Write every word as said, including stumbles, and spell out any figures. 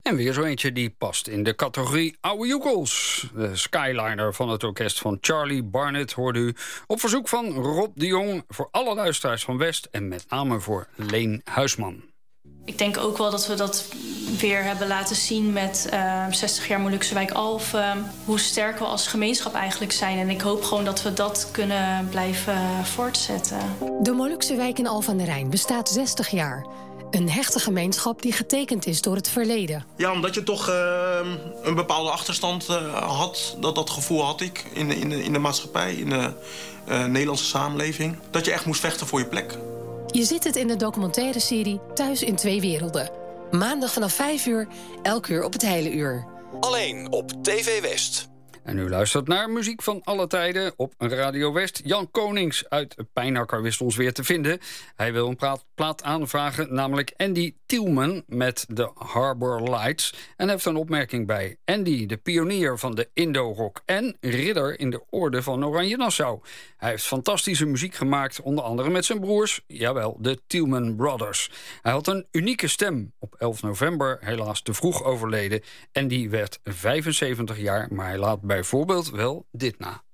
En weer zo eentje die past in de categorie oude joekels. De Skyliner van het orkest van Charlie Barnet hoorde u op verzoek van Rob de Jong voor alle luisteraars van West en met name voor Leen Huisman. Ik denk ook wel dat we dat weer hebben laten zien met uh, zestig jaar Molukse Wijk Alphen. Uh, hoe sterk we als gemeenschap eigenlijk zijn. En ik hoop gewoon dat we dat kunnen blijven voortzetten. De Molukse Wijk in Alphen aan de Rijn bestaat zestig jaar. Een hechte gemeenschap die getekend is door het verleden. Ja, omdat je toch uh, een bepaalde achterstand uh, had. Dat, dat gevoel had ik in de, in de, in de maatschappij, in de uh, Nederlandse samenleving. Dat je echt moest vechten voor je plek. Je ziet het in de documentaire serie Thuis in Twee Werelden. Maandag vanaf vijf uur, elk uur op het hele uur. Alleen op T V West. En u luistert naar muziek van alle tijden op Radio West. Jan Konings uit Pijnakker wist ons weer te vinden. Hij wil een plaat, plaat aanvragen, namelijk Andy Tielman met de Harbor Lights. En heeft een opmerking bij. Andy, de pionier van de Indo-rock en ridder in de orde van Oranje Nassau. Hij heeft fantastische muziek gemaakt, onder andere met zijn broers, jawel, de Tielman Brothers. Hij had een unieke stem. Op elf november helaas te vroeg overleden. Andy werd vijfenzeventig jaar, maar hij laat bijvoorbeeld wel dit na.